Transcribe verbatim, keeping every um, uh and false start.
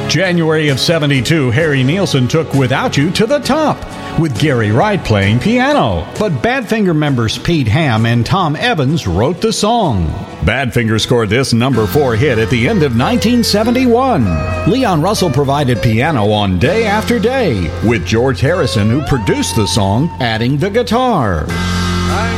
January of seventy-two, Harry Nilsson took Without You to the top, with Gary Wright playing piano. But Badfinger members Pete Ham and Tom Evans wrote the song. Badfinger scored this number four hit at the end of nineteen seventy-one. Leon Russell provided piano on Day After Day, with George Harrison, who produced the song, adding the guitar.